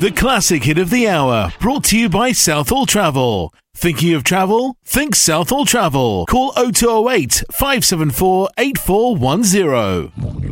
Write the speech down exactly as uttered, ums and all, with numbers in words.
The classic hit of the hour, brought to you by Southall Travel. Thinking of travel? Think Southall Travel. Call oh two oh eight, five seven four, eight four one zero.